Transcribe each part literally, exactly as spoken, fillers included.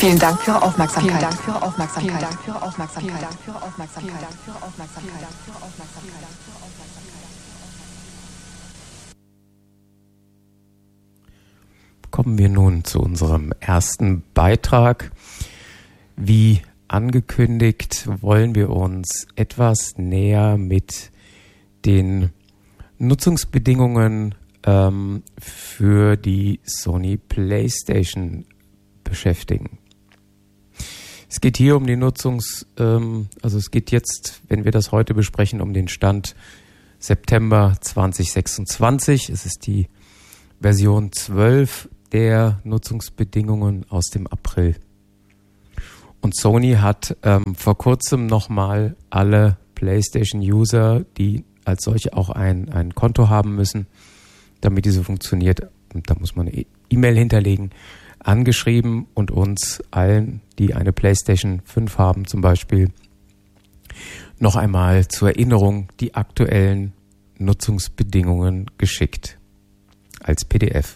Vielen Dank für Ihre Aufmerksamkeit. Vielen Dank für Ihre Aufmerksamkeit. Vielen Dank für Ihre Aufmerksamkeit. Vielen Dank für Ihre Aufmerksamkeit. Vielen Dank für Ihre Aufmerksamkeit. Für Ihre Aufmerksamkeit. Kommen wir nun zu unserem ersten Beitrag. Wie angekündigt, wollen wir uns etwas näher mit den Nutzungsbedingungen ähm, für die Sony PlayStation beschäftigen. Es geht hier um die Nutzungs, ähm, also es geht jetzt, wenn wir das heute besprechen, um den Stand September zwanzig sechsundzwanzig. Es ist die Version zwölf der Nutzungsbedingungen aus dem April. Und Sony hat ähm, vor kurzem nochmal alle PlayStation-User, die als solche auch ein, ein Konto haben müssen, damit diese funktioniert, und da muss man eine E-Mail hinterlegen, angeschrieben und uns allen, die eine PlayStation fünf haben zum Beispiel, noch einmal zur Erinnerung die aktuellen Nutzungsbedingungen geschickt als P D F.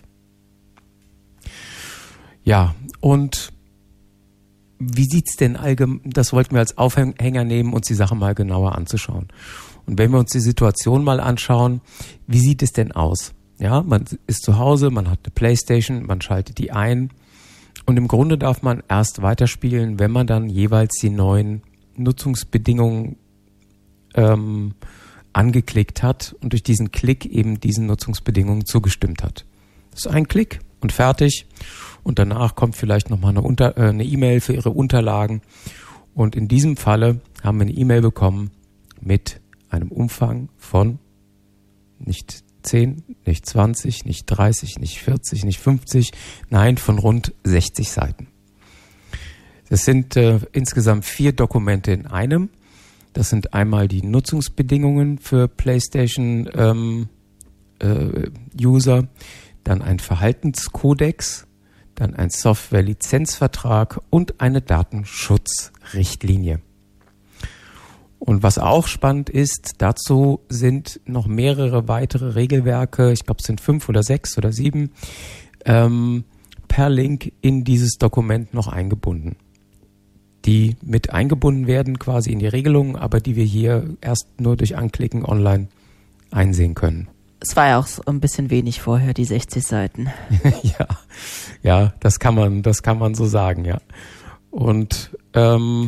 Ja, und wie sieht's denn allgemein, das wollten wir als Aufhänger nehmen, uns die Sache mal genauer anzuschauen. Und wenn wir uns die Situation mal anschauen, wie sieht es denn aus? Ja, man ist zu Hause, man hat eine PlayStation, man schaltet die ein und im Grunde darf man erst weiterspielen, wenn man dann jeweils die neuen Nutzungsbedingungen ähm, angeklickt hat und durch diesen Klick eben diesen Nutzungsbedingungen zugestimmt hat. Das ist ein Klick und fertig. Und danach kommt vielleicht nochmal eine, Unter- äh, eine E-Mail für Ihre Unterlagen. Und in diesem Falle haben wir eine E-Mail bekommen mit einem Umfang von nicht zehn, nicht zwanzig, nicht dreißig, nicht vierzig, nicht fünfzig, nein, von rund sechzig Seiten. Das sind äh, insgesamt vier Dokumente in einem. Das sind einmal die Nutzungsbedingungen für PlayStation ähm, äh, User, dann ein Verhaltenskodex, dann ein Software-Lizenzvertrag und eine Datenschutzrichtlinie. Und was auch spannend ist, dazu sind noch mehrere weitere Regelwerke, ich glaube es sind fünf oder sechs oder sieben, ähm, per Link in dieses Dokument noch eingebunden. Die mit eingebunden werden quasi in die Regelungen, aber die wir hier erst nur durch Anklicken online einsehen können. Es war ja auch so ein bisschen wenig vorher, die sechzig Seiten. ja, ja, das kann man, das kann man so sagen, ja. Und ähm,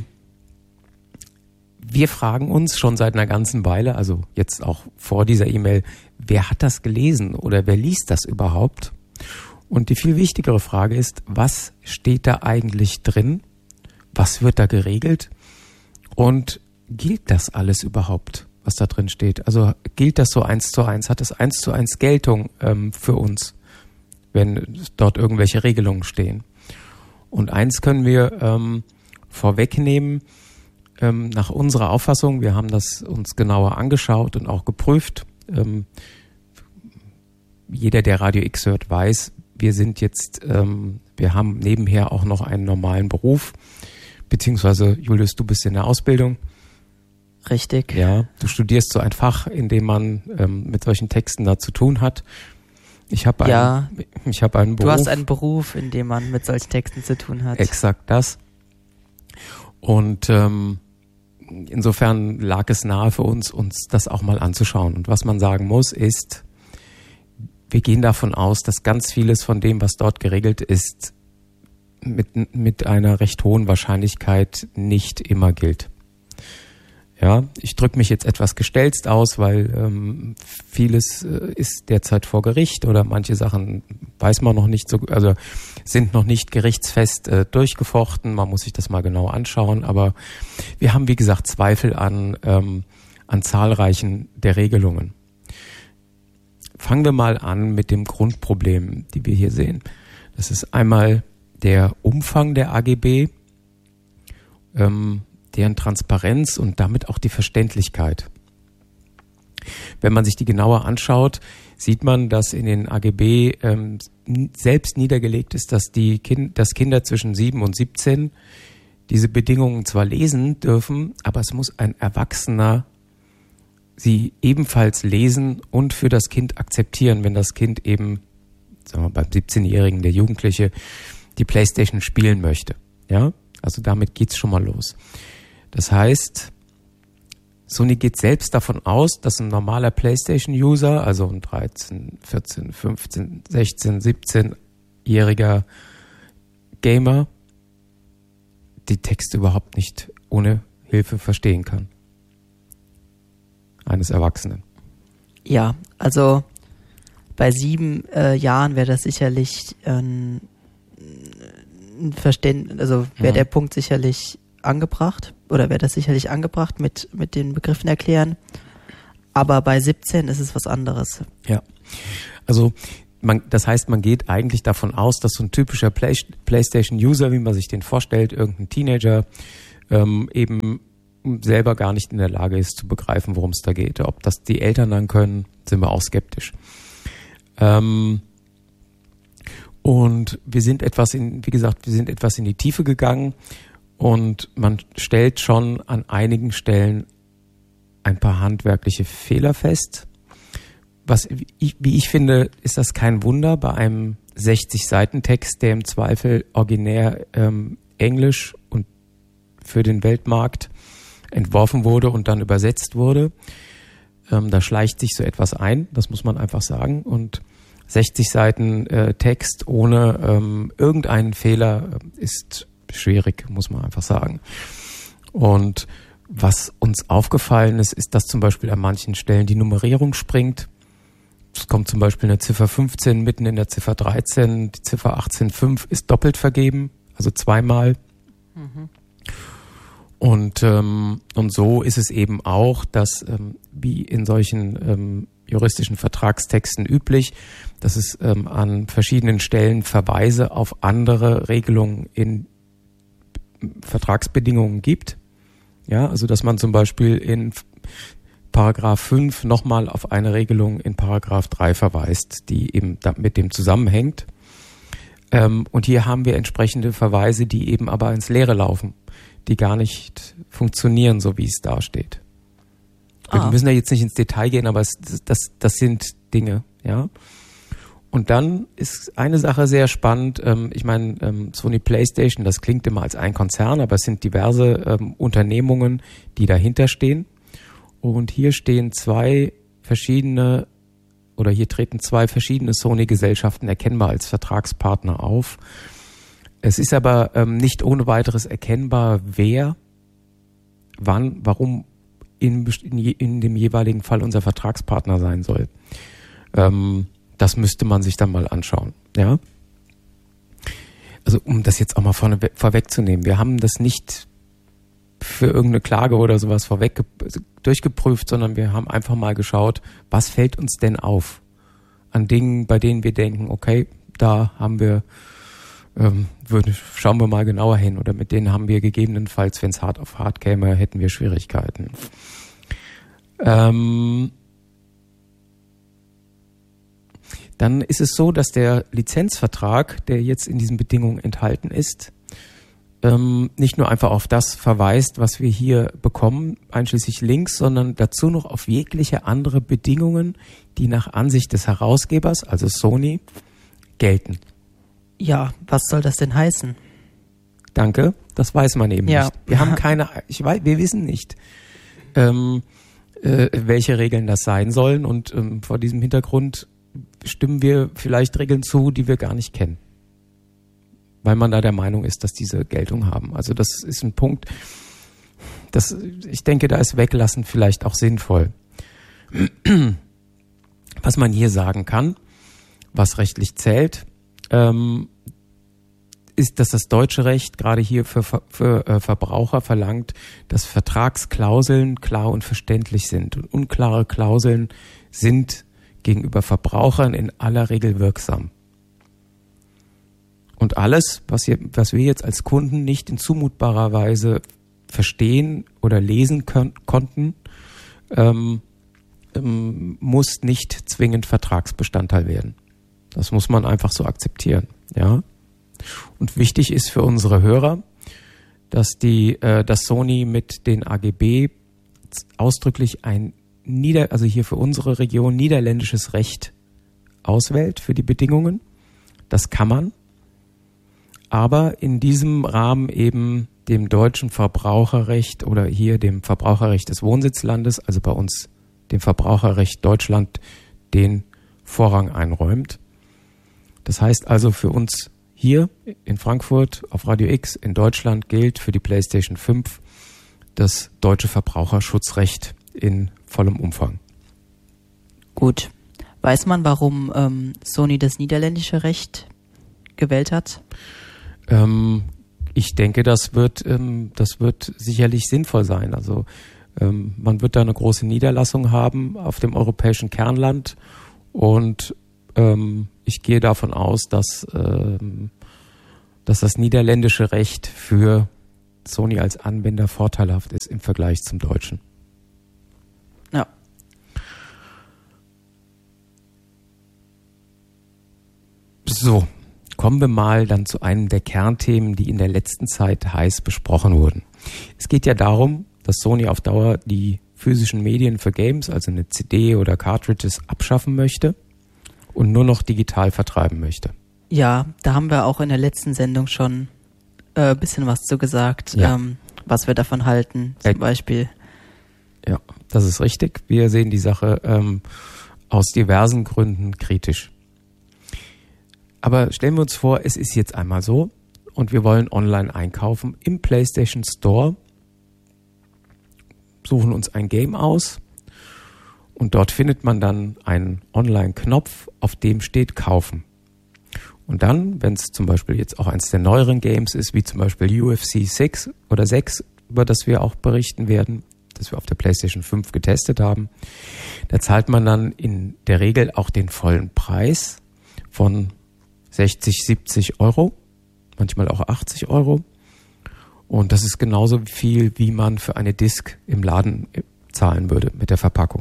wir fragen uns schon seit einer ganzen Weile, also jetzt auch vor dieser E-Mail, wer hat das gelesen oder wer liest das überhaupt? Und die viel wichtigere Frage ist, was steht da eigentlich drin? Was wird da geregelt? Und gilt das alles überhaupt, was da drin steht? Also gilt das so eins zu eins? Hat das eins zu eins Geltung ähm, für uns, wenn dort irgendwelche Regelungen stehen? Und eins können wir ähm, vorwegnehmen, ähm, nach unserer Auffassung, wir haben das uns genauer angeschaut und auch geprüft. Ähm, jeder, der Radio X hört, weiß, wir sind jetzt, ähm, wir haben nebenher auch noch einen normalen Beruf, beziehungsweise, Julius, du bist in der Ausbildung. Richtig. Ja, du studierst so ein Fach, in dem man ähm, mit solchen Texten da zu tun hat. Ich habe einen, ja, ich habe einen Beruf. Du hast einen Beruf, in dem man mit solchen Texten zu tun hat. Exakt das. Und ähm, insofern lag es nahe für uns, uns das auch mal anzuschauen. Und was man sagen muss, ist, wir gehen davon aus, dass ganz vieles von dem, was dort geregelt ist, mit, mit einer recht hohen Wahrscheinlichkeit nicht immer gilt. Ja, ich drücke mich jetzt etwas gestelzt aus, weil ähm, vieles äh, ist derzeit vor Gericht oder manche Sachen weiß man noch nicht so, also sind noch nicht gerichtsfest äh, durchgefochten. Man muss sich das mal genau anschauen. Aber wir haben, wie gesagt, Zweifel an ähm, an zahlreichen der Regelungen. Fangen wir mal an mit dem Grundproblem, die wir hier sehen. Das ist einmal der Umfang der A G B. Ähm, deren Transparenz und damit auch die Verständlichkeit. Wenn man sich die genauer anschaut, sieht man, dass in den A G B ähm, selbst niedergelegt ist, dass die kind, dass Kinder zwischen sieben und siebzehn diese Bedingungen zwar lesen dürfen, aber es muss ein Erwachsener sie ebenfalls lesen und für das Kind akzeptieren, wenn das Kind eben, sagen wir beim siebzehnjährigen, der Jugendliche, die PlayStation spielen möchte. Ja, also damit geht's schon mal los. Das heißt, Sony geht selbst davon aus, dass ein normaler PlayStation-User, also ein dreizehn, vierzehn, fünfzehn, sechzehn, siebzehn-jähriger Gamer, die Texte überhaupt nicht ohne Hilfe verstehen kann. Eines Erwachsenen. Ja, also bei sieben äh, Jahren wäre das sicherlich ähm, ein Verständnis, also wäre Ja. der Punkt sicherlich angebracht oder wäre das sicherlich angebracht mit, mit den Begriffen erklären. Aber bei siebzehn ist es was anderes. Ja, also man, das heißt, man geht eigentlich davon aus, dass so ein typischer Play, PlayStation-User, wie man sich den vorstellt, irgendein Teenager, ähm, eben selber gar nicht in der Lage ist zu begreifen, worum es da geht. Ob das die Eltern dann können, sind wir auch skeptisch. Ähm, und wir sind etwas in, wie gesagt, wir sind etwas in die Tiefe gegangen und man stellt schon an einigen Stellen ein paar handwerkliche Fehler fest. Was ich, wie ich finde, ist das kein Wunder bei einem sechzig-Seiten-Text, der im Zweifel originär ähm, Englisch und für den Weltmarkt entworfen wurde und dann übersetzt wurde. Ähm, da schleicht sich so etwas ein, das muss man einfach sagen. Und sechzig Seiten äh, Text ohne ähm, irgendeinen Fehler ist schwierig, muss man einfach sagen. Und was uns aufgefallen ist, ist, dass zum Beispiel an manchen Stellen die Nummerierung springt. Es kommt zum Beispiel eine Ziffer fünfzehn mitten in der Ziffer dreizehn. Die Ziffer achtzehn Komma fünf ist doppelt vergeben, also zweimal. Mhm. Und ähm, und so ist es eben auch, dass ähm, wie in solchen ähm, juristischen Vertragstexten üblich, dass es ähm, an verschiedenen Stellen Verweise auf andere Regelungen in Vertragsbedingungen gibt. Ja, also dass man zum Beispiel in Paragraph fünf nochmal auf eine Regelung in Paragraph drei verweist, die eben mit dem zusammenhängt. Ähm, und hier haben wir entsprechende Verweise, die eben aber ins Leere laufen, die gar nicht funktionieren, so wie es da steht. Ah. Wir müssen da jetzt nicht ins Detail gehen, aber es, das, das sind Dinge, ja. Und dann ist eine Sache sehr spannend. Ähm, ich meine, ähm, Sony PlayStation, das klingt immer als ein Konzern, aber es sind diverse ähm, Unternehmungen, die dahinter stehen. Und hier stehen zwei verschiedene, oder hier treten zwei verschiedene Sony-Gesellschaften erkennbar als Vertragspartner auf. Es ist aber ähm, nicht ohne weiteres erkennbar, wer, wann, warum in, in, in dem jeweiligen Fall unser Vertragspartner sein soll. Ähm, das müsste man sich dann mal anschauen. Ja? Also um das jetzt auch mal vorne, vorwegzunehmen, wir haben das nicht für irgendeine Klage oder sowas vorweg durchgeprüft, sondern wir haben einfach mal geschaut, was fällt uns denn auf an Dingen, bei denen wir denken, okay, da haben wir Ähm, würde, schauen wir mal genauer hin, oder mit denen haben wir gegebenenfalls, wenn es hart auf hart käme, hätten wir Schwierigkeiten. Ähm, dann ist es so, dass der Lizenzvertrag, der jetzt in diesen Bedingungen enthalten ist, ähm, nicht nur einfach auf das verweist, was wir hier bekommen, einschließlich Links, sondern dazu noch auf jegliche andere Bedingungen, die nach Ansicht des Herausgebers, also Sony, gelten. Ja, was soll das denn heißen? Danke, das weiß man eben ja. nicht. Wir haben keine, ich weiß, wir wissen nicht, ähm, äh, welche Regeln das sein sollen, und ähm, vor diesem Hintergrund stimmen wir vielleicht Regeln zu, die wir gar nicht kennen, weil man da der Meinung ist, dass diese Geltung haben. Also das ist ein Punkt, das, ich denke, da ist Weglassen vielleicht auch sinnvoll. Was man hier sagen kann, was rechtlich zählt, Ähm, ist, dass das deutsche Recht gerade hier für, für äh, Verbraucher verlangt, dass Vertragsklauseln klar und verständlich sind. Und unklare Klauseln sind gegenüber Verbrauchern in aller Regel wirksam. Und alles, was, hier, was wir jetzt als Kunden nicht in zumutbarer Weise verstehen oder lesen können, konnten, ähm, ähm, muss nicht zwingend Vertragsbestandteil werden. Das muss man einfach so akzeptieren, ja. Und wichtig ist für unsere Hörer, dass die, äh, dass Sony mit den A G B ausdrücklich ein Nieder, also hier für unsere Region niederländisches Recht auswählt für die Bedingungen. Das kann man. aber in diesem Rahmen eben dem deutschen Verbraucherrecht oder hier dem Verbraucherrecht des Wohnsitzlandes, also bei uns dem Verbraucherrecht Deutschland, den Vorrang einräumt. Das heißt also für uns hier in Frankfurt auf Radio X in Deutschland gilt für die PlayStation fünf das deutsche Verbraucherschutzrecht in vollem Umfang. Gut. Weiß man, warum ähm, Sony das niederländische Recht gewählt hat? Ähm, ich denke, das wird, ähm, das wird sicherlich sinnvoll sein. Also ähm, man wird da eine große Niederlassung haben auf dem europäischen Kernland und ähm, ich gehe davon aus, dass, ähm, dass das niederländische Recht für Sony als Anwender vorteilhaft ist im Vergleich zum deutschen. Ja. So, kommen wir mal dann zu einem der Kernthemen, die in der letzten Zeit heiß besprochen wurden. Es geht ja darum, dass Sony auf Dauer die physischen Medien für Games, also eine C D oder Cartridges, abschaffen möchte und nur noch digital vertreiben möchte. Ja, da haben wir auch in der letzten Sendung schon ein äh, bisschen was zu gesagt, ja. ähm, was wir davon halten, zum Ä- Beispiel. Ja, das ist richtig. Wir sehen die Sache ähm, aus diversen Gründen kritisch. Aber stellen wir uns vor, es ist jetzt einmal so und wir wollen online einkaufen im PlayStation Store, suchen uns ein Game aus und dort findet man dann einen Online-Knopf, auf dem steht Kaufen. Und dann, wenn es zum Beispiel jetzt auch eines der neueren Games ist, wie zum Beispiel U F C sechs oder sechs, über das wir auch berichten werden, das wir auf der PlayStation fünf getestet haben, da zahlt man dann in der Regel auch den vollen Preis von sechzig, siebzig Euro, manchmal auch achtzig Euro. Und das ist genauso viel, wie man für eine Disc im Laden zahlen würde mit der Verpackung.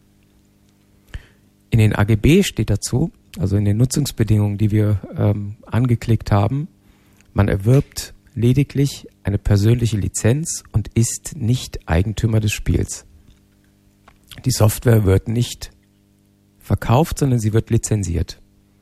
In den A G B steht dazu, also in den Nutzungsbedingungen, die wir ähm, angeklickt haben, man erwirbt lediglich eine persönliche Lizenz und ist nicht Eigentümer des Spiels. Die Software wird nicht verkauft, sondern sie wird lizenziert.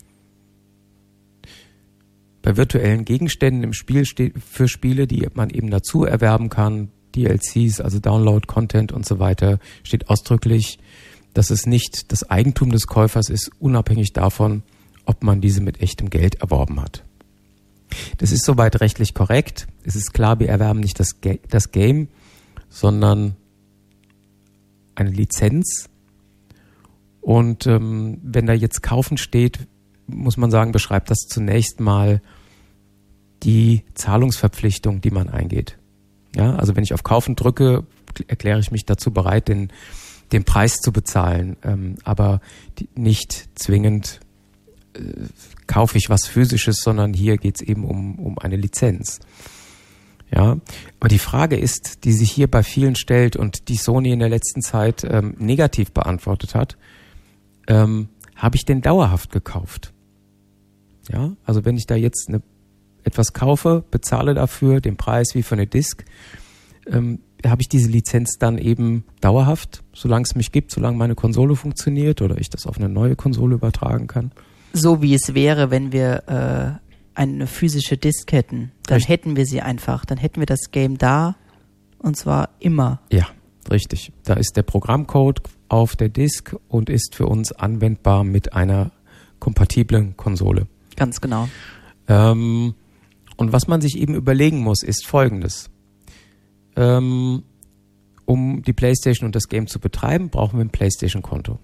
Bei virtuellen Gegenständen im Spiel steht für Spiele, die man eben dazu erwerben kann, D L Cs, also Download, Content und so weiter, steht ausdrücklich, dass es nicht das Eigentum des Käufers ist, unabhängig davon, ob man diese mit echtem Geld erworben hat. Das ist soweit rechtlich korrekt. Es ist klar, wir erwerben nicht das, Ga- das Game, sondern eine Lizenz. Und ähm, wenn da jetzt Kaufen steht, muss man sagen, beschreibt das zunächst mal die Zahlungsverpflichtung, die man eingeht. Ja, also wenn ich auf Kaufen drücke, erkläre ich mich dazu bereit, den, den Preis zu bezahlen, ähm, aber die, nicht zwingend äh, kaufe ich was Physisches, sondern hier geht es eben um, um eine Lizenz. Ja, aber die Frage ist, die sich hier bei vielen stellt und die Sony in der letzten Zeit ähm, negativ beantwortet hat, ähm, habe ich denn dauerhaft gekauft? Ja, also wenn ich da jetzt eine, etwas kaufe, bezahle dafür den Preis wie für eine Disc, ähm, habe ich diese Lizenz dann eben dauerhaft, solange es mich gibt, solange meine Konsole funktioniert oder ich das auf eine neue Konsole übertragen kann? So wie es wäre, wenn wir äh, eine physische Disc hätten, dann Richtig. hätten wir sie einfach, dann hätten wir das Game da und zwar immer. Ja, richtig. Da ist der Programmcode auf der Disc und ist für uns anwendbar mit einer kompatiblen Konsole. Ganz genau. Ähm, und was man sich eben überlegen muss, ist Folgendes. Ähm, um die PlayStation und das Game zu betreiben, brauchen wir ein PlayStation-Konto.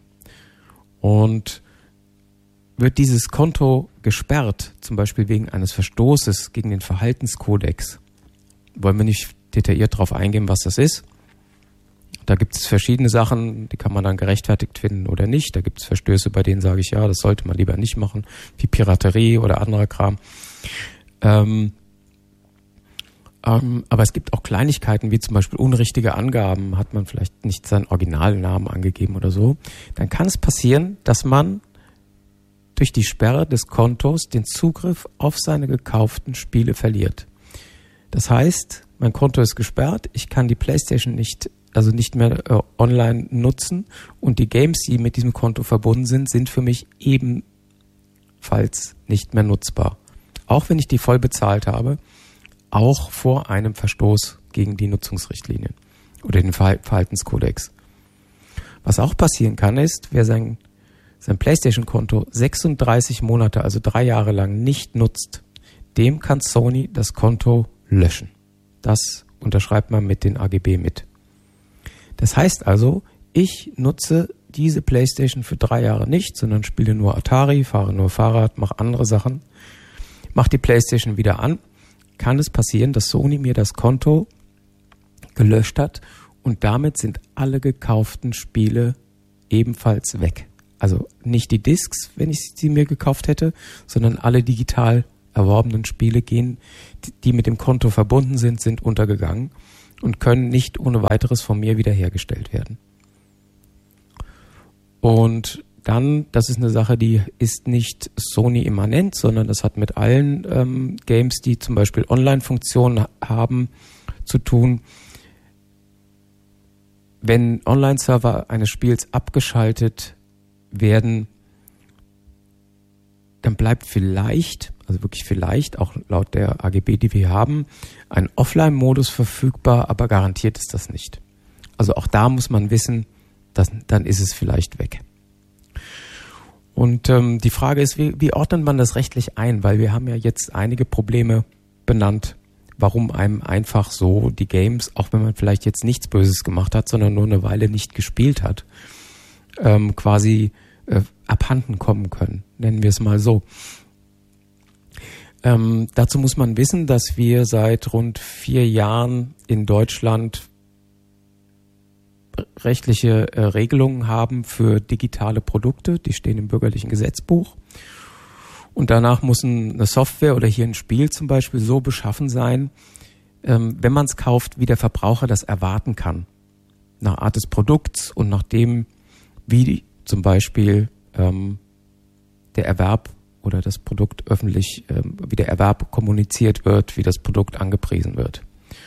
Und wird dieses Konto gesperrt, zum Beispiel wegen eines Verstoßes gegen den Verhaltenskodex, wollen wir nicht detailliert darauf eingehen, was das ist. Da gibt es verschiedene Sachen, die kann man dann gerechtfertigt finden oder nicht. Da gibt es Verstöße, bei denen sage ich, ja, das sollte man lieber nicht machen, wie Piraterie oder anderer Kram. Ähm, ähm, aber es gibt auch Kleinigkeiten, wie zum Beispiel unrichtige Angaben, hat man vielleicht nicht seinen Originalnamen angegeben oder so. Dann kann es passieren, dass man durch die Sperre des Kontos den Zugriff auf seine gekauften Spiele verliert. Das heißt, mein Konto ist gesperrt, ich kann die PlayStation nicht also nicht mehr äh, online nutzen und die Games, die mit diesem Konto verbunden sind, sind für mich ebenfalls nicht mehr nutzbar. auch wenn ich die voll bezahlt habe, auch vor einem Verstoß gegen die Nutzungsrichtlinien oder den Verhaltenskodex. Was auch passieren kann, ist, wer sein, sein PlayStation-Konto sechsunddreißig Monate, also drei Jahre lang nicht nutzt, dem kann Sony das Konto löschen. Das unterschreibt man mit den A G B mit. Das heißt also, ich nutze diese PlayStation für drei Jahre nicht, sondern spiele nur Atari, fahre nur Fahrrad, mache andere Sachen, mache die PlayStation wieder an, kann es passieren, dass Sony mir das Konto gelöscht hat und damit sind alle gekauften Spiele ebenfalls weg. Also nicht die Discs, wenn ich sie mir gekauft hätte, sondern alle digital erworbenen Spiele gehen, die mit dem Konto verbunden sind, sind untergegangen und können nicht ohne weiteres von mir wiederhergestellt werden. Und dann, das ist eine Sache, die ist nicht Sony immanent, sondern das hat mit allen ähm, Games, die zum Beispiel Online-Funktionen haben, zu tun. Wenn Online-Server eines Spiels abgeschaltet werden, dann bleibt vielleicht, also wirklich vielleicht, auch laut der A G B, die wir haben, ein Offline-Modus verfügbar, aber garantiert ist das nicht. Also auch da muss man wissen, dass, dann ist es vielleicht weg. Und ähm, die Frage ist, wie, wie ordnet man das rechtlich ein? Weil wir haben ja jetzt einige Probleme benannt, warum einem einfach so die Games, auch wenn man vielleicht jetzt nichts Böses gemacht hat, sondern nur eine Weile nicht gespielt hat, ähm, quasi äh, abhanden kommen können. Nennen wir es mal so. Ähm, dazu muss man wissen, dass wir seit rund vier Jahren in Deutschland rechtliche äh, Regelungen haben für digitale Produkte, die stehen im bürgerlichen Gesetzbuch. Und danach muss eine Software oder hier ein Spiel zum Beispiel so beschaffen sein, ähm, wenn man es kauft, wie der Verbraucher das erwarten kann. Nach Art des Produkts und nach dem, wie die, zum Beispiel ähm, der Erwerb oder das Produkt öffentlich, ähm, wie der Erwerb kommuniziert wird, wie das Produkt angepriesen wird.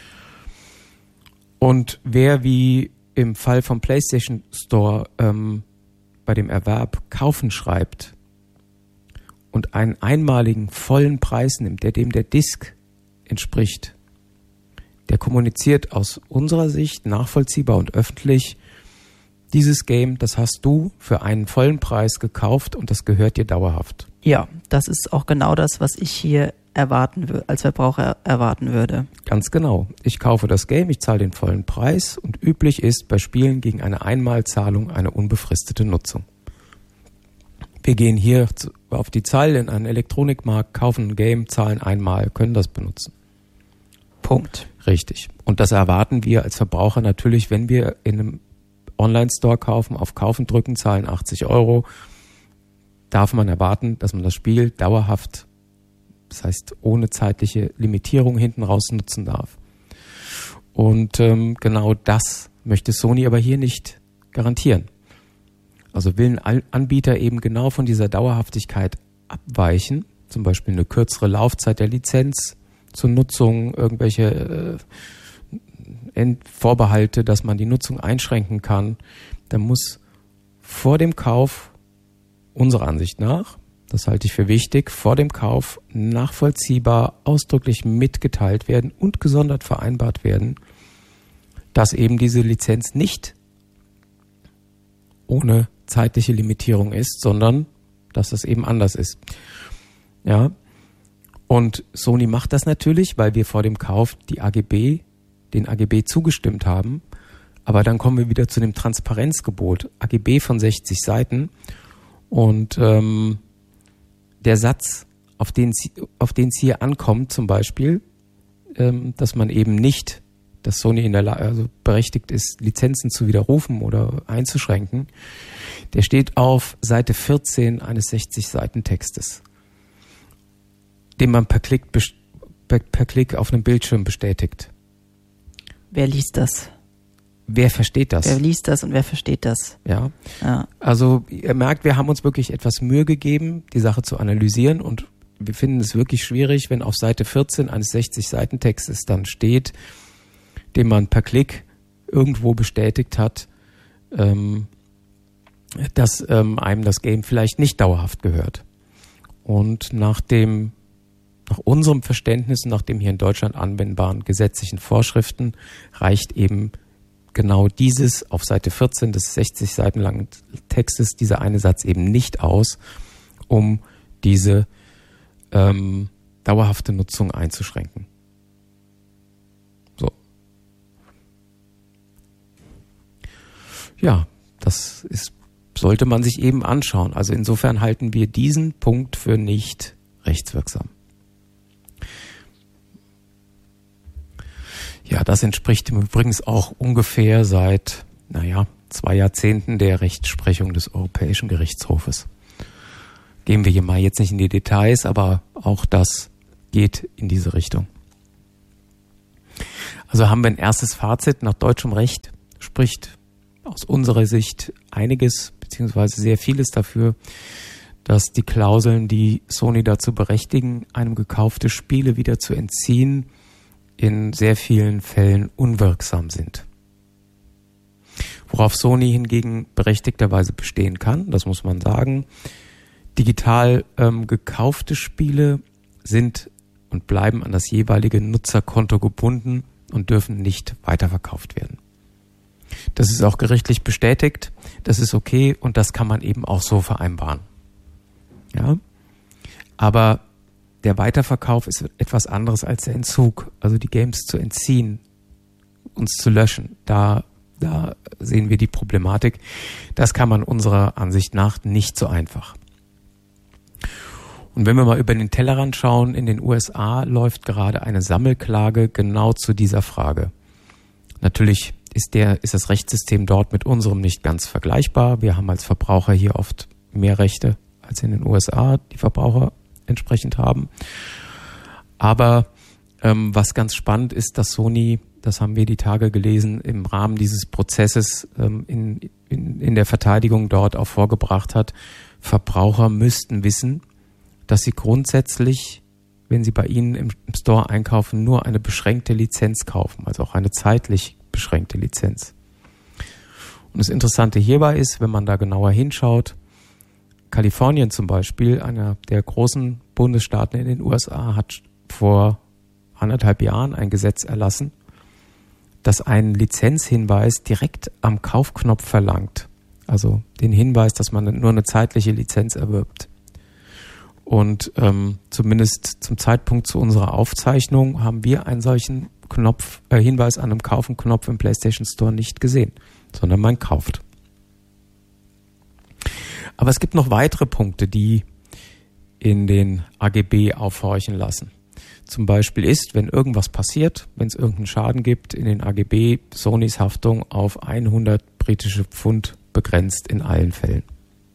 Und wer wie im Fall vom PlayStation Store ähm, bei dem Erwerb kaufen schreibt und einen einmaligen vollen Preis nimmt, der dem der Disc entspricht, der kommuniziert aus unserer Sicht nachvollziehbar und öffentlich, dieses Game, das hast du für einen vollen Preis gekauft und das gehört dir dauerhaft. Ja, das ist auch genau das, was ich hier erwarten würde, als Verbraucher erwarten würde. Ganz genau. Ich kaufe das Game, ich zahle den vollen Preis und üblich ist bei Spielen gegen eine Einmalzahlung eine unbefristete Nutzung. Wir gehen hier auf die Zeile in einen Elektronikmarkt, kaufen ein Game, zahlen einmal, können das benutzen. Punkt. Richtig. Und das erwarten wir als Verbraucher natürlich, wenn wir in einem Online-Store kaufen, auf Kaufen drücken, zahlen achtzig Euro, darf man erwarten, dass man das Spiel dauerhaft, das heißt ohne zeitliche Limitierung hinten raus nutzen darf. Und ähm, genau das möchte Sony aber hier nicht garantieren. Also will ein Anbieter eben genau von dieser Dauerhaftigkeit abweichen, zum Beispiel eine kürzere Laufzeit der Lizenz zur Nutzung, irgendwelche äh, Vorbehalte, dass man die Nutzung einschränken kann, dann muss vor dem Kauf, unserer Ansicht nach, das halte ich für wichtig, vor dem Kauf nachvollziehbar, ausdrücklich mitgeteilt werden und gesondert vereinbart werden, dass eben diese Lizenz nicht ohne zeitliche Limitierung ist, sondern dass das eben anders ist. Ja. Und Sony macht das natürlich, weil wir vor dem Kauf die A G B, den A G B zugestimmt haben. Aber dann kommen wir wieder zu dem Transparenzgebot. A G B von sechzig Seiten. Und ähm, der Satz, auf den auf den es hier ankommt, zum Beispiel, ähm, dass man eben nicht, dass Sony in der Lage, also berechtigt ist, Lizenzen zu widerrufen oder einzuschränken, der steht auf Seite vierzehn eines sechzig Seiten Textes, den man per Klick, per, per Klick auf einem Bildschirm bestätigt. Wer liest das? Wer versteht das? Wer liest das und wer versteht das? Ja. Ja. Also ihr merkt, wir haben uns wirklich etwas Mühe gegeben, die Sache zu analysieren und wir finden es wirklich schwierig, wenn auf Seite vierzehn eines sechzig Seiten Textes dann steht, den man per Klick irgendwo bestätigt hat, ähm, dass ähm, einem das Game vielleicht nicht dauerhaft gehört. Und nach dem nach unserem Verständnis und nach dem hier in Deutschland anwendbaren gesetzlichen Vorschriften reicht eben genau dieses auf Seite vierzehn des sechzig Seiten langen Textes, dieser eine Satz eben nicht aus, um diese ähm, dauerhafte Nutzung einzuschränken. So. Ja, das ist, sollte man sich eben anschauen. Also insofern halten wir diesen Punkt für nicht rechtswirksam. Ja, das entspricht übrigens auch ungefähr seit, naja, zwei Jahrzehnten der Rechtsprechung des Europäischen Gerichtshofes. Gehen wir hier mal jetzt nicht in die Details, aber auch das geht in diese Richtung. Also haben wir ein erstes Fazit. Nach deutschem Recht spricht aus unserer Sicht einiges, beziehungsweise sehr vieles dafür, dass die Klauseln, die Sony dazu berechtigen, einem gekaufte Spiele wieder zu entziehen, in sehr vielen Fällen unwirksam sind. Worauf Sony hingegen berechtigterweise bestehen kann, das muss man sagen, digital ähm, gekaufte Spiele sind und bleiben an das jeweilige Nutzerkonto gebunden und dürfen nicht weiterverkauft werden. Das ist auch gerichtlich bestätigt, das ist okay und das kann man eben auch so vereinbaren. Ja, aber der Weiterverkauf ist etwas anderes als der Entzug, also die Games zu entziehen, uns zu löschen. Da, da sehen wir die Problematik. Das kann man unserer Ansicht nach nicht so einfach. Und wenn wir mal über den Tellerrand schauen, in den U S A läuft gerade eine Sammelklage genau zu dieser Frage. Natürlich ist der, ist das Rechtssystem dort mit unserem nicht ganz vergleichbar. Wir haben als Verbraucher hier oft mehr Rechte als in den U S A, die Verbraucher entsprechend haben. Aber ähm, was ganz spannend ist, dass Sony, das haben wir die Tage gelesen, im Rahmen dieses Prozesses ähm, in, in, in der Verteidigung dort auch vorgebracht hat, Verbraucher müssten wissen, dass sie grundsätzlich, wenn sie bei ihnen im, im Store einkaufen, nur eine beschränkte Lizenz kaufen, also auch eine zeitlich beschränkte Lizenz. Und das Interessante hierbei ist, wenn man da genauer hinschaut, Kalifornien zum Beispiel, einer der großen Bundesstaaten in den U S A, hat vor anderthalb Jahren ein Gesetz erlassen, das einen Lizenzhinweis direkt am Kaufknopf verlangt. Also den Hinweis, dass man nur eine zeitliche Lizenz erwirbt. Und ähm, zumindest zum Zeitpunkt zu unserer Aufzeichnung haben wir einen solchen Knopf, äh, Hinweis an einem Kaufen-Knopf im PlayStation Store nicht gesehen, sondern man kauft. Aber es gibt noch weitere Punkte, die in den A G B aufhorchen lassen. Zum Beispiel ist, wenn irgendwas passiert, wenn es irgendeinen Schaden gibt, in den A G B Sonys Haftung auf hundert britische Pfund begrenzt in allen Fällen.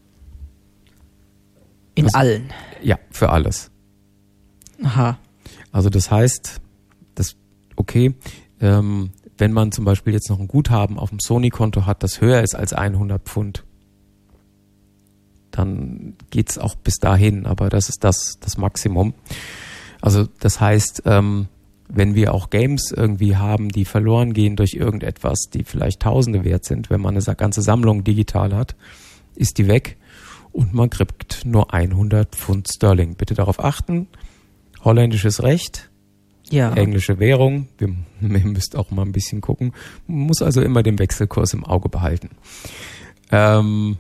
In das, allen? Ja, für alles. Aha. Also das heißt, das okay, ähm, wenn man zum Beispiel jetzt noch ein Guthaben auf dem Sony-Konto hat, das höher ist als hundert Pfund, dann geht's auch bis dahin, aber das ist das, das Maximum. Also das heißt, ähm, wenn wir auch Games irgendwie haben, die verloren gehen durch irgendetwas, die vielleicht Tausende wert sind, wenn man eine ganze Sammlung digital hat, ist die weg und man kriegt nur hundert Pfund Sterling. Bitte darauf achten, holländisches Recht, ja. Englische Währung, wir, ihr müsst auch mal ein bisschen gucken, man muss also immer den Wechselkurs im Auge behalten. Ähm,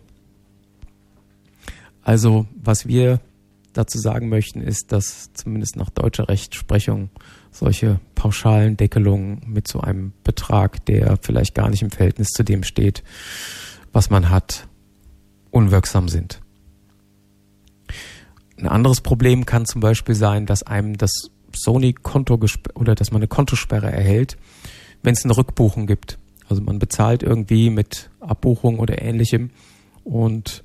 Also was wir dazu sagen möchten, ist, dass zumindest nach deutscher Rechtsprechung solche pauschalen Deckelungen mit so einem Betrag, der vielleicht gar nicht im Verhältnis zu dem steht, was man hat, unwirksam sind. Ein anderes Problem kann zum Beispiel sein, dass einem das Sony-Konto oder dass man eine Kontosperre erhält, wenn es eine Rückbuchung gibt. Also man bezahlt irgendwie mit Abbuchung oder Ähnlichem und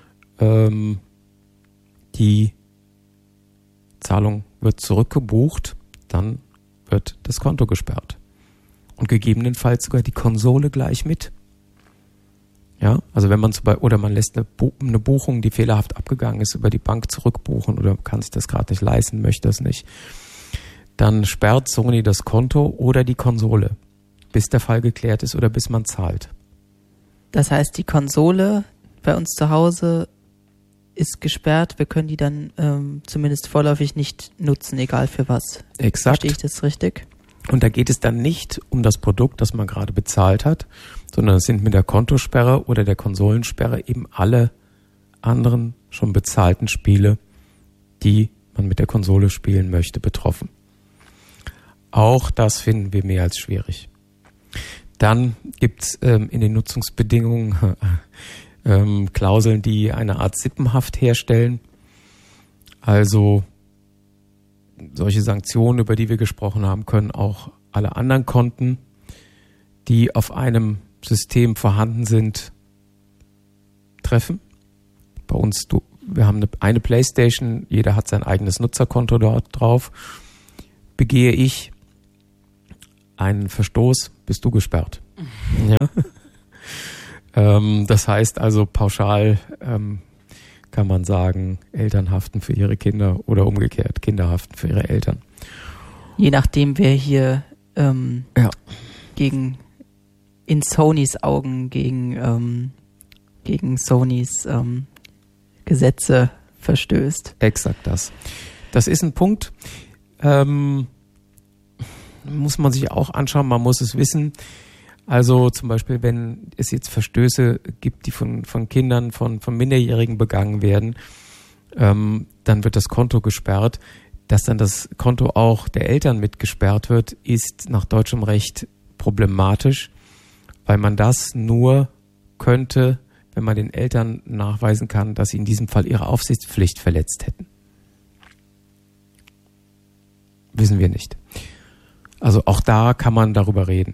die Zahlung wird zurückgebucht, dann wird das Konto gesperrt. Und gegebenenfalls sogar die Konsole gleich mit. Ja, also wenn man zum Beispiel, oder man lässt eine, Bu- eine Buchung, die fehlerhaft abgegangen ist, über die Bank zurückbuchen oder kann sich das gerade nicht leisten, möchte das nicht, dann sperrt Sony das Konto oder die Konsole, bis der Fall geklärt ist oder bis man zahlt. Das heißt, die Konsole bei uns zu Hause ist gesperrt, wir können die dann ähm, zumindest vorläufig nicht nutzen, egal für was. Exakt. Verstehe ich das richtig? Und da geht es dann nicht um das Produkt, das man gerade bezahlt hat, sondern es sind mit der Kontosperre oder der Konsolensperre eben alle anderen schon bezahlten Spiele, die man mit der Konsole spielen möchte, betroffen. Auch das finden wir mehr als schwierig. Dann gibt es ähm, in den Nutzungsbedingungen ähm, Klauseln, die eine Art Sippenhaft herstellen. Also solche Sanktionen, über die wir gesprochen haben, können auch alle anderen Konten, die auf einem System vorhanden sind, treffen. Bei uns, du, wir haben eine, eine PlayStation, jeder hat sein eigenes Nutzerkonto dort drauf. Begehe ich einen Verstoß, bist du gesperrt. Mhm. Ja. ähm, das heißt also pauschal ähm, kann man sagen, Eltern haften für ihre Kinder oder umgekehrt, Kinder haften für ihre Eltern. Je nachdem, wer hier ähm, ja. gegen in Sonys Augen gegen ähm, gegen Sonys ähm, Gesetze verstößt. Exakt das. Das ist ein Punkt, ähm, muss man sich auch anschauen, man muss es wissen. Also zum Beispiel, wenn es jetzt Verstöße gibt, die von, von Kindern, von, von Minderjährigen begangen werden, ähm, dann wird das Konto gesperrt. Dass dann das Konto auch der Eltern mit gesperrt wird, ist nach deutschem Recht problematisch, weil man das nur könnte, wenn man den Eltern nachweisen kann, dass sie in diesem Fall ihre Aufsichtspflicht verletzt hätten. Wissen wir nicht. Also auch da kann man darüber reden.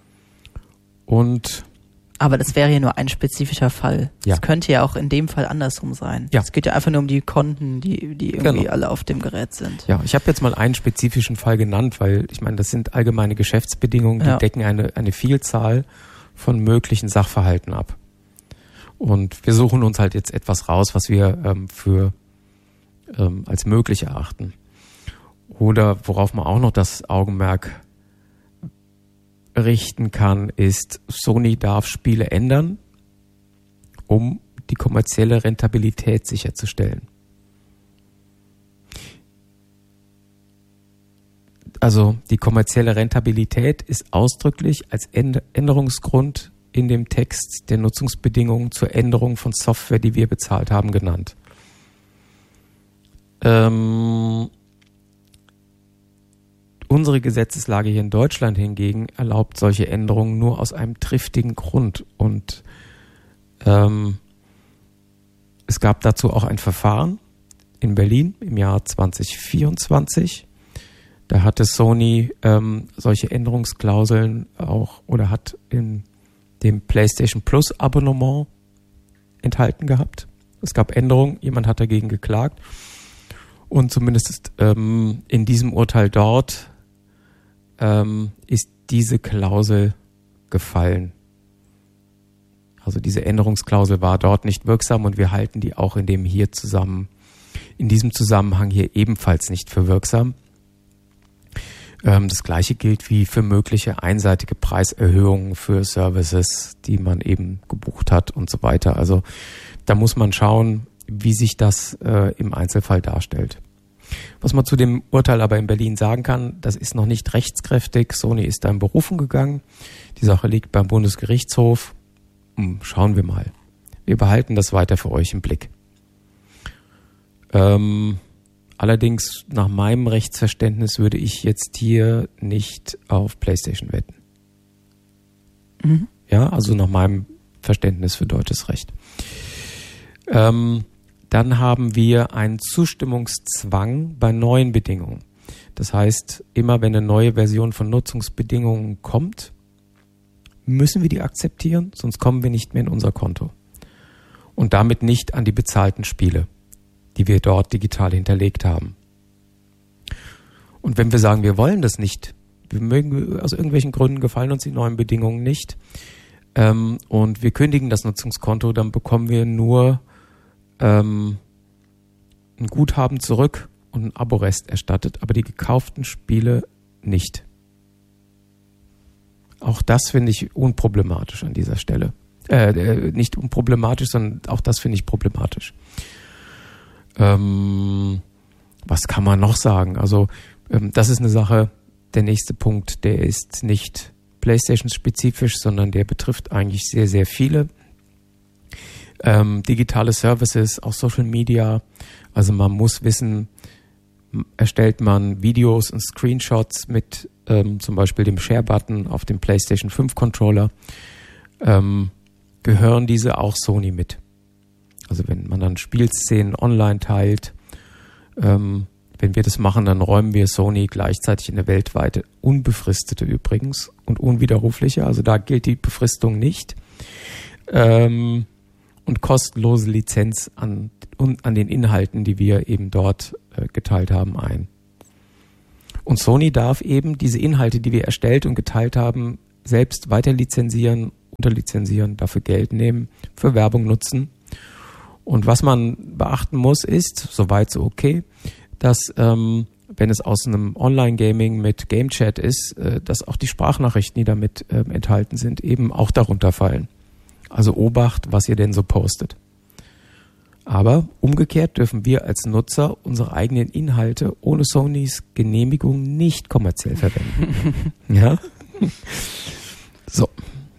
Und aber das wäre ja nur ein spezifischer Fall. Ja. Es könnte ja auch in dem Fall andersrum sein. Ja. Es geht ja einfach nur um die Konten, die, die irgendwie Genau. alle auf dem Gerät sind. Ja, ich habe jetzt mal einen spezifischen Fall genannt, weil ich meine, das sind allgemeine Geschäftsbedingungen, die Ja. decken eine, eine Vielzahl von möglichen Sachverhalten ab. Und wir suchen uns halt jetzt etwas raus, was wir ähm, für ähm, als möglich erachten. Oder worauf man auch noch das Augenmerk richten kann, ist, Sony darf Spiele ändern, um die kommerzielle Rentabilität sicherzustellen. Also die kommerzielle Rentabilität ist ausdrücklich als Änderungsgrund in dem Text der Nutzungsbedingungen zur Änderung von Software, die wir bezahlt haben, genannt. Ähm, unsere Gesetzeslage hier in Deutschland hingegen erlaubt solche Änderungen nur aus einem triftigen Grund. Und ähm, es gab dazu auch ein Verfahren in Berlin im Jahr zwanzig vierundzwanzig. Da hatte Sony ähm, solche Änderungsklauseln auch oder hat in dem PlayStation Plus Abonnement enthalten gehabt. Es gab Änderungen, jemand hat dagegen geklagt und zumindest ist, ähm, in diesem Urteil dort ähm, ist diese Klausel gefallen. Also diese Änderungsklausel war dort nicht wirksam und wir halten die auch in dem hier zusammen, in diesem Zusammenhang hier ebenfalls nicht für wirksam. Das Gleiche gilt wie für mögliche einseitige Preiserhöhungen für Services, die man eben gebucht hat und so weiter. Also da muss man schauen, wie sich das äh, im Einzelfall darstellt. Was man zu dem Urteil aber in Berlin sagen kann, das ist noch nicht rechtskräftig. Sony ist da in Berufung gegangen. Die Sache liegt beim Bundesgerichtshof. Hm, schauen wir mal. Wir behalten das weiter für euch im Blick. Ähm... Allerdings, nach meinem Rechtsverständnis würde ich jetzt hier nicht auf PlayStation wetten. Mhm. Ja, also nach meinem Verständnis für deutsches Recht. Ähm, dann haben wir einen Zustimmungszwang bei neuen Bedingungen. Das heißt, immer wenn eine neue Version von Nutzungsbedingungen kommt, müssen wir die akzeptieren, sonst kommen wir nicht mehr in unser Konto. Und damit nicht an die bezahlten Spiele, die wir dort digital hinterlegt haben. Und wenn wir sagen, wir wollen das nicht, wir mögen, aus irgendwelchen Gründen gefallen uns die neuen Bedingungen nicht, ähm, und wir kündigen das Nutzungskonto, dann bekommen wir nur ähm, ein Guthaben zurück und einen Aborest erstattet, aber die gekauften Spiele nicht. Auch das finde ich unproblematisch an dieser Stelle. Äh, nicht unproblematisch, sondern auch das finde ich problematisch. Ähm, was kann man noch sagen? Also ähm, das ist eine Sache, der nächste Punkt, der ist nicht PlayStation-spezifisch, sondern der betrifft eigentlich sehr, sehr viele. Ähm, digitale Services, auch Social Media. Also man muss wissen, erstellt man Videos und Screenshots mit ähm, zum Beispiel dem Share-Button auf dem PlayStation fünf Controller, ähm, gehören diese auch Sony mit. Also wenn man dann Spielszenen online teilt, ähm, wenn wir das machen, dann räumen wir Sony gleichzeitig eine weltweite, unbefristete übrigens und unwiderrufliche, also da gilt die Befristung nicht, ähm, und kostenlose Lizenz an, an den Inhalten, die wir eben dort äh, geteilt haben, ein. Und Sony darf eben diese Inhalte, die wir erstellt und geteilt haben, selbst weiter lizenzieren, unterlizenzieren, dafür Geld nehmen, für Werbung nutzen. Und was man beachten muss, ist, soweit so okay, dass ähm, wenn es aus einem Online-Gaming mit Game-Chat ist, äh, dass auch die Sprachnachrichten, die damit äh, enthalten sind, eben auch darunter fallen. Also Obacht, was ihr denn so postet. Aber umgekehrt dürfen wir als Nutzer unsere eigenen Inhalte ohne Sonys Genehmigung nicht kommerziell verwenden. Ja? So.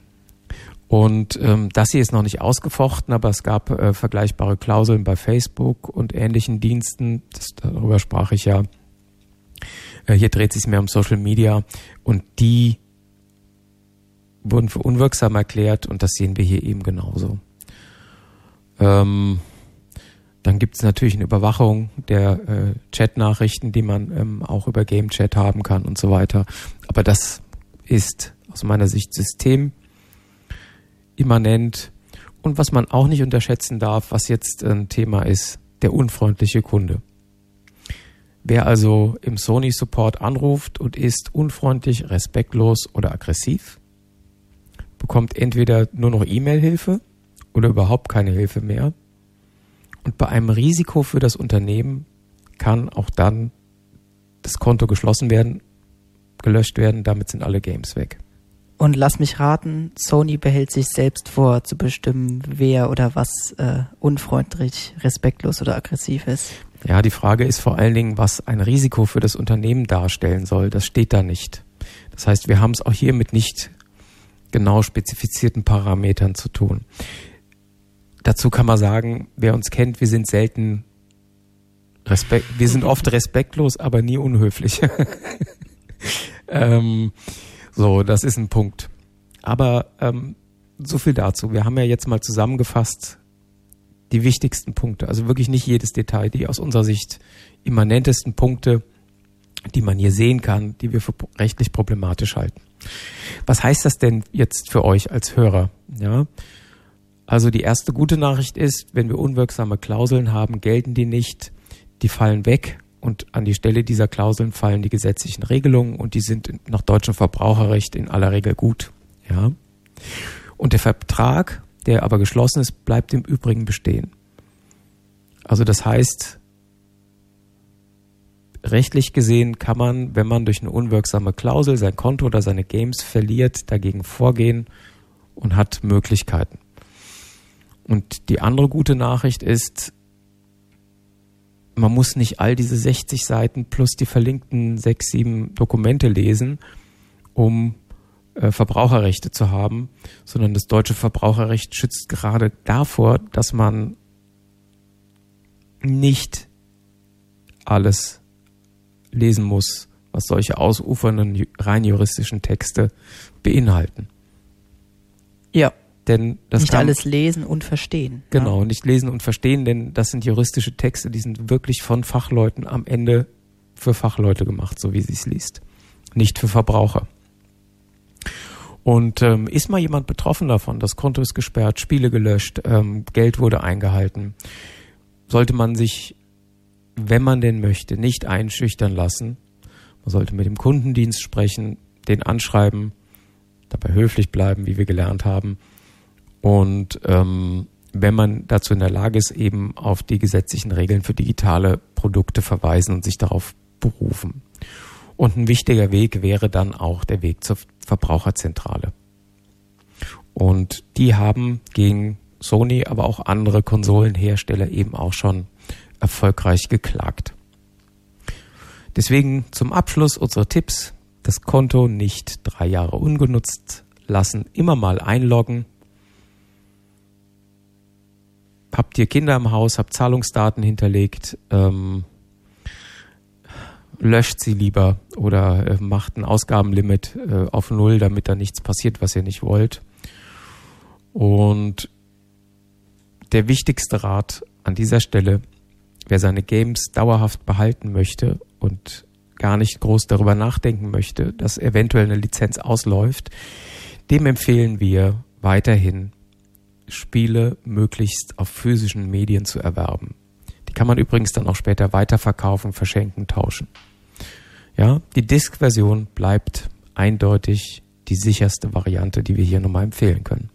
Und ähm, das hier ist noch nicht ausgefochten, aber es gab äh, vergleichbare Klauseln bei Facebook und ähnlichen Diensten. Das, darüber sprach ich ja. Äh, hier dreht es sich mehr um Social Media und die wurden für unwirksam erklärt und das sehen wir hier eben genauso. Ähm, dann gibt es natürlich eine Überwachung der äh, Chat-Nachrichten, die man ähm, auch über Game Chat haben kann und so weiter. Aber das ist aus meiner Sicht systemimmanent. Und was man auch nicht unterschätzen darf, was jetzt ein Thema ist, der unfreundliche Kunde. Wer also im Sony-Support anruft und ist unfreundlich, respektlos oder aggressiv, bekommt entweder nur noch E-Mail-Hilfe oder überhaupt keine Hilfe mehr. Und bei einem Risiko für das Unternehmen kann auch dann das Konto geschlossen werden, gelöscht werden, damit sind alle Games weg. Und lass mich raten, Sony behält sich selbst vor, zu bestimmen, wer oder was äh, unfreundlich, respektlos oder aggressiv ist. Ja, die Frage ist vor allen Dingen, was ein Risiko für das Unternehmen darstellen soll. Das steht da nicht. Das heißt, wir haben es auch hier mit nicht genau spezifizierten Parametern zu tun. Dazu kann man sagen, wer uns kennt, wir sind selten respekt, wir sind oft respektlos, aber nie unhöflich. ähm, so, das ist ein Punkt. Aber ähm, so viel dazu. Wir haben ja jetzt mal zusammengefasst die wichtigsten Punkte, also wirklich nicht jedes Detail, die aus unserer Sicht immanentesten Punkte, die man hier sehen kann, die wir für rechtlich problematisch halten. Was heißt das denn jetzt für euch als Hörer? Ja, also die erste gute Nachricht ist, wenn wir unwirksame Klauseln haben, gelten die nicht, die fallen weg und an die Stelle dieser Klauseln fallen die gesetzlichen Regelungen und die sind nach deutschem Verbraucherrecht in aller Regel gut. Ja, und der Vertrag, der aber geschlossen ist, bleibt im Übrigen bestehen. Also das heißt, rechtlich gesehen kann man, wenn man durch eine unwirksame Klausel sein Konto oder seine Games verliert, dagegen vorgehen und hat Möglichkeiten. Und die andere gute Nachricht ist, man muss nicht all diese sechzig Seiten plus die verlinkten sechs, sieben Dokumente lesen, um äh, Verbraucherrechte zu haben, sondern das deutsche Verbraucherrecht schützt gerade davor, dass man nicht alles lesen muss, was solche ausufernden, rein juristischen Texte beinhalten. Ja. Denn das nicht kann, alles lesen und verstehen. Genau, ja. nicht lesen und verstehen, denn das sind juristische Texte, die sind wirklich von Fachleuten am Ende für Fachleute gemacht, so wie sie es liest. Nicht für Verbraucher. Und ähm, ist mal jemand betroffen davon, das Konto ist gesperrt, Spiele gelöscht, ähm, Geld wurde eingehalten, sollte man sich, wenn man denn möchte, nicht einschüchtern lassen. Man sollte mit dem Kundendienst sprechen, den anschreiben, dabei höflich bleiben, wie wir gelernt haben. Und ähm, wenn man dazu in der Lage ist, eben auf die gesetzlichen Regeln für digitale Produkte verweisen und sich darauf berufen. Und ein wichtiger Weg wäre dann auch der Weg zur Verbraucherzentrale. Und die haben gegen Sony, aber auch andere Konsolenhersteller eben auch schon erfolgreich geklagt. Deswegen zum Abschluss unsere Tipps. Das Konto nicht drei Jahre ungenutzt lassen, immer mal einloggen. Habt ihr Kinder im Haus, habt Zahlungsdaten hinterlegt, ähm, löscht sie lieber oder äh, macht ein Ausgabenlimit äh, auf Null, damit da nichts passiert, was ihr nicht wollt. Und der wichtigste Rat an dieser Stelle: Wer seine Games dauerhaft behalten möchte und gar nicht groß darüber nachdenken möchte, dass eventuell eine Lizenz ausläuft, dem empfehlen wir weiterhin, Spiele möglichst auf physischen Medien zu erwerben. Die kann man übrigens dann auch später weiterverkaufen, verschenken, tauschen. Ja, die Disk-Version bleibt eindeutig die sicherste Variante, die wir hier nochmal empfehlen können.